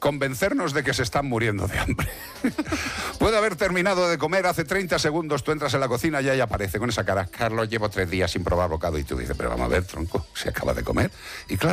convencernos de que se están muriendo de hambre. Puede haber terminado de comer hace 30 segundos, tú entras en la cocina y ahí aparece con esa cara. Carlos, llevo 3 días sin probar bocado. Y tú dices, pero vamos a ver, tronco, se acaba de comer. Y claro,